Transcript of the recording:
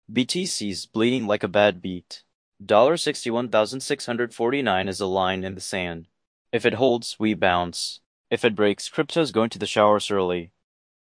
BTC's bleeding like a bad beat. $61,649 is a line in the sand. If it holds, we bounce. If it breaks, crypto's going to the showers early.